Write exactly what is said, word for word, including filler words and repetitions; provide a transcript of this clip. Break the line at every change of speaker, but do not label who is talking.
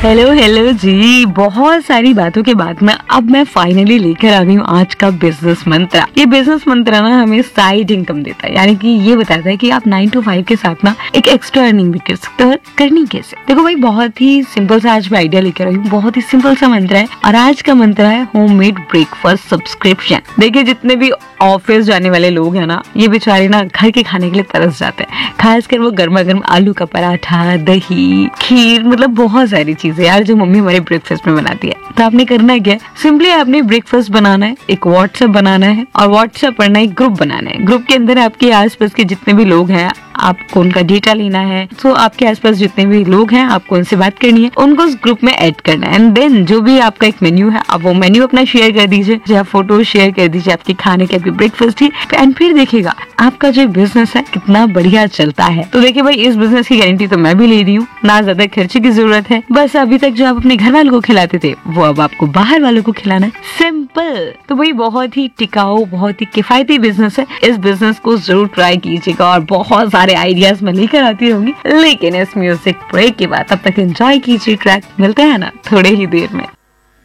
Hello hello जी, बहुत सारी बातों के बाद में अब मैं फाइनली लेकर आ गई हूँ आज का बिजनेस मंत्र। ये बिजनेस मंत्र ना हमें साइड इनकम देता है, यानी कि ये बताता है कि आप नाइन टू फाइव के साथ ना एक एक्स्ट्रा अर्निंग भी कर सकते हो। करनी कैसे? देखो भाई, बहुत ही सिंपल सा आज मैं आइडिया लेकर आई हूँ। बहुत ही सिंपल सा मंत्र है और आज का मंत्र है होममेड ब्रेकफास्ट सब्सक्रिप्शन। देखिए, जितने भी ऑफिस जाने वाले लोग हैं ना, ये बेचारे ना घर के खाने के लिए तरस जाते हैं। खासकर वो गर्मा गर्म आलू का पराठा, दही, खीर, मतलब बहुत सारी चीजें यार जो मम्मी हमारे ब्रेकफास्ट में बनाती है। तो आपने करना क्या है, सिंपली आपने ब्रेकफास्ट बनाना है, एक व्हाट्सएप बनाना है और व्हाट्सएप पर ना एक ग्रुप बनाना है। ग्रुप के अंदर आपके आसपास के जितने भी लोग हैं आपको उनका डेटा लेना है। तो आपके आसपास जितने भी लोग हैं आपको उनसे बात करनी है, उनको उस ग्रुप में ऐड करना है। एंड देन जो भी आपका एक मेन्यू है आप वो मेन्यू अपना शेयर कर दीजिए, या फोटो शेयर कर दीजिए आपके खाने के, आपके ब्रेकफास्ट की। एंड फिर देखिएगा आपका जो बिजनेस है कितना बढ़िया चलता है। तो देखिए भाई, इस बिजनेस की गारंटी तो मैं भी ले रही हूँ, ना ज्यादा खर्चे की जरूरत है। बस अभी तक जो आप अपने घर वालों को खिलाते थे वो अब आपको बाहर वालों को खिलाना है। सिंपल। तो भाई बहुत ही टिकाऊ, बहुत ही किफायती बिजनेस है। इस बिजनेस को जरूर ट्राई कीजिएगा और बहुत सारे आइडियाज मैं लेकर आती रहूंगी। लेकिन इस म्यूजिक ब्रेक के बाद तब तक एंजॉय कीजिए ट्रैक। मिलते हैं ना थोड़े ही देर में।